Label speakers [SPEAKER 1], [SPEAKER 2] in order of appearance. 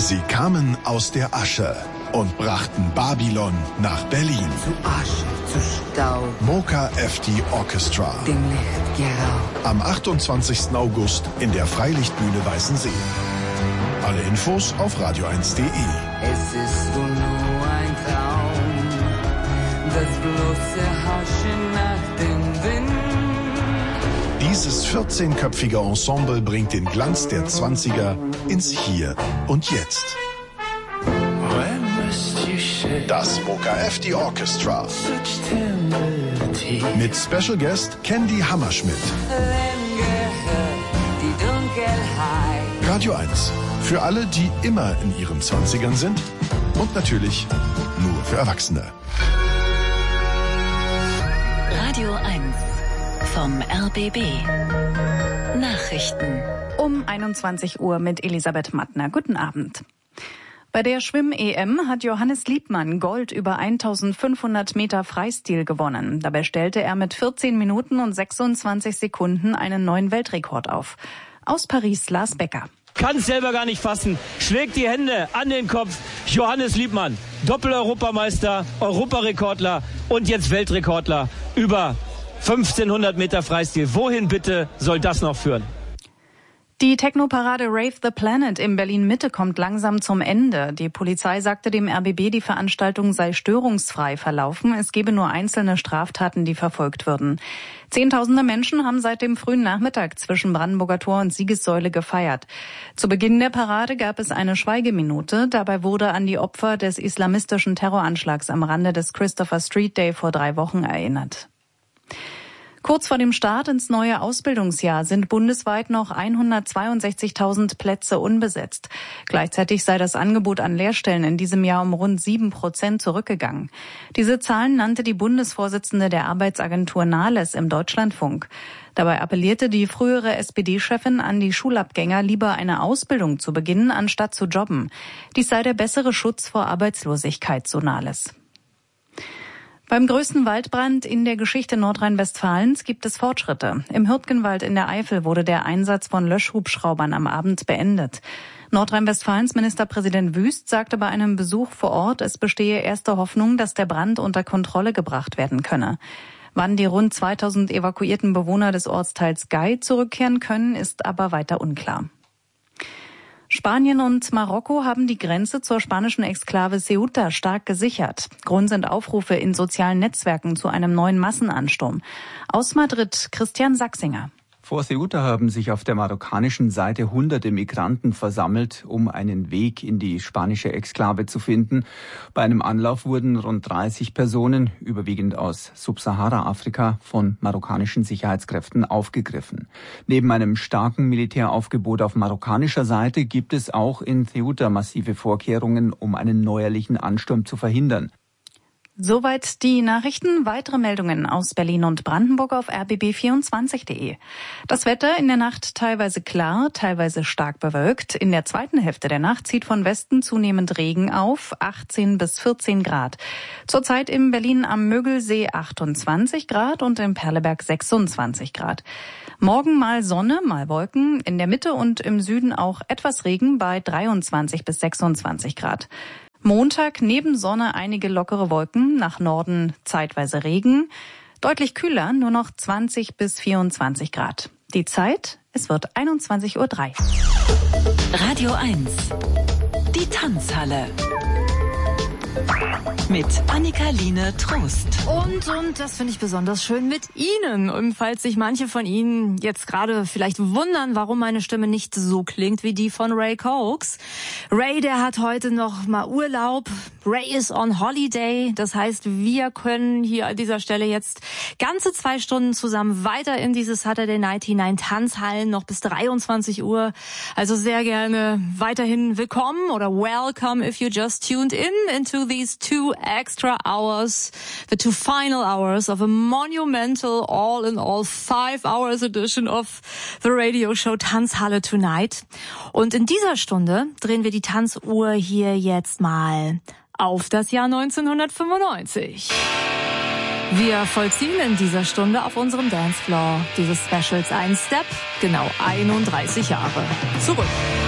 [SPEAKER 1] Sie kamen aus der Asche und brachten Babylon nach Berlin.
[SPEAKER 2] Zu Asche, zu Staub.
[SPEAKER 1] Mocha FD Orchestra.
[SPEAKER 2] Dem Licht geraubt.
[SPEAKER 1] Am 28. August in der Freilichtbühne Weißensee. Alle Infos auf radio1.de.
[SPEAKER 2] Es ist wohl nur ein Traum, das bloße Haschen nach dem Wind.
[SPEAKER 1] Dieses 14-köpfige Ensemble bringt den Glanz der 20er ins Hier und Jetzt. Das Mocha FD Orchestra. Mit Special Guest Candy Hammerschmidt.
[SPEAKER 2] Die Dunkelheit.
[SPEAKER 1] Radio 1. Für alle, die immer in ihren 20ern sind. Und natürlich nur für Erwachsene.
[SPEAKER 3] Radio 1 vom RBB. Nachrichten.
[SPEAKER 4] Um 21 Uhr mit Elisabeth Mattner. Guten Abend. Bei der Schwimm-EM hat Johannes Liebmann Gold über 1500 Meter Freistil gewonnen. Dabei stellte er mit 14 Minuten und 26 Sekunden einen neuen Weltrekord auf. Aus Paris Lars Becker.
[SPEAKER 5] Kann es selber gar nicht fassen, schlägt die Hände an den Kopf. Johannes Liebmann, Doppel-Europameister, Europarekordler und jetzt Weltrekordler über 1500 Meter Freistil. Wohin bitte soll das noch führen?
[SPEAKER 4] Die Technoparade Rave the Planet in Berlin-Mitte kommt langsam zum Ende. Die Polizei sagte dem RBB, die Veranstaltung sei störungsfrei verlaufen. Es gebe nur einzelne Straftaten, die verfolgt würden. Zehntausende Menschen haben seit dem frühen Nachmittag zwischen Brandenburger Tor und Siegessäule gefeiert. Zu Beginn der Parade gab es eine Schweigeminute. Dabei wurde an die Opfer des islamistischen Terroranschlags am Rande des Christopher Street Day vor 3 Wochen erinnert. Kurz vor dem Start ins neue Ausbildungsjahr sind bundesweit noch 162.000 Plätze unbesetzt. Gleichzeitig sei das Angebot an Lehrstellen in diesem Jahr um rund 7% zurückgegangen. Diese Zahlen nannte die Bundesvorsitzende der Arbeitsagentur Nahles im Deutschlandfunk. Dabei appellierte die frühere SPD-Chefin an die Schulabgänger, lieber eine Ausbildung zu beginnen, anstatt zu jobben. Dies sei der bessere Schutz vor Arbeitslosigkeit, so Nahles. Beim größten Waldbrand in der Geschichte Nordrhein-Westfalens gibt es Fortschritte. Im Hürtgenwald in der Eifel wurde der Einsatz von Löschhubschraubern am Abend beendet. Nordrhein-Westfalens Ministerpräsident Wüst sagte bei einem Besuch vor Ort, es bestehe erste Hoffnung, dass der Brand unter Kontrolle gebracht werden könne. Wann die rund 2000 evakuierten Bewohner des Ortsteils Gay zurückkehren können, ist aber weiter unklar. Spanien und Marokko haben die Grenze zur spanischen Exklave Ceuta stark gesichert. Grund sind Aufrufe in sozialen Netzwerken zu einem neuen Massenansturm. Aus Madrid Christian Sachsinger.
[SPEAKER 6] Vor Ceuta haben sich auf der marokkanischen Seite Hunderte Migranten versammelt, um einen Weg in die spanische Exklave zu finden. Bei einem Anlauf wurden rund 30 Personen, überwiegend aus Subsahara-Afrika, von marokkanischen Sicherheitskräften aufgegriffen. Neben einem starken Militäraufgebot auf marokkanischer Seite gibt es auch in Ceuta massive Vorkehrungen, um einen neuerlichen Ansturm zu verhindern.
[SPEAKER 4] Soweit die Nachrichten. Weitere Meldungen aus Berlin und Brandenburg auf rbb24.de. Das Wetter in der Nacht teilweise klar, teilweise stark bewölkt. In der zweiten Hälfte der Nacht zieht von Westen zunehmend Regen auf, 18 bis 14 Grad. Zurzeit in Berlin am Mögelsee 28 Grad und in Perleberg 26 Grad. Morgen mal Sonne, mal Wolken. In der Mitte und im Süden auch etwas Regen bei 23 bis 26 Grad. Montag neben Sonne einige lockere Wolken, nach Norden zeitweise Regen. Deutlich kühler, nur noch 20 bis 24 Grad. Die Zeit, es wird 21:03 Uhr.
[SPEAKER 3] Radio 1, die Tanzhalle. Mit Annika-Line Trost.
[SPEAKER 7] Und das finde ich besonders schön mit Ihnen. Und falls sich manche von Ihnen jetzt gerade vielleicht wundern, warum meine Stimme nicht so klingt wie die von Ray Cox. Ray, der hat heute noch mal Urlaub. Ray is on holiday. Das heißt, wir können hier an dieser Stelle jetzt ganze 2 Stunden zusammen weiter in diese Saturday Night hinein Tanzhallen, noch bis 23 Uhr. Also sehr gerne weiterhin willkommen oder welcome if you just tuned into these 2 extra hours, the 2 final hours of a monumental, all in all 5 hours edition of the radio show Tanzhalle Tonight. Und in dieser Stunde drehen wir die Tanzuhr hier jetzt mal auf das Jahr 1995. Wir vollziehen in dieser Stunde auf unserem Dancefloor dieses Specials einen Step, genau 31 Jahre zurück.